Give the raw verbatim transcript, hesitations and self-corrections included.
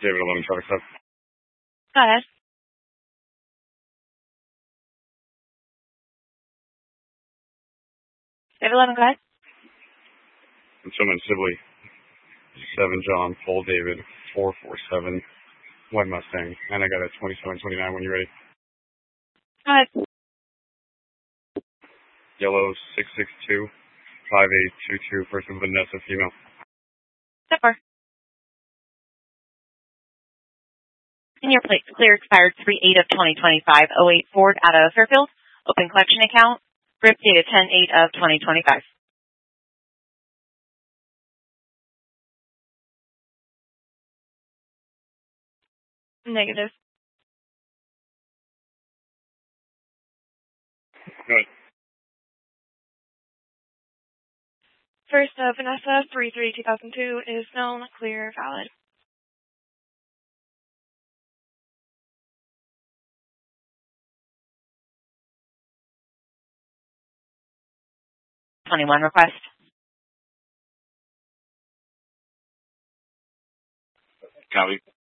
David eleven traffic stop. Go ahead. David eleven, go ahead. I'm someone Sibley. seven John, Paul David, four four seven, White Mustang. And I got a twenty-seven twenty-nine when you're ready. Go ahead. Yellow six six two, five eight two two, first of Vanessa, female. Zipper. And your plate's clear, expired three eight of twenty twenty-five, oh eight Ford out of Fairfield. Open collection account. Grip data ten eight of twenty twenty-five. Negative. Good. First, uh, Vanessa, three three two thousand two is known, clear, valid. twenty-one request. Copy.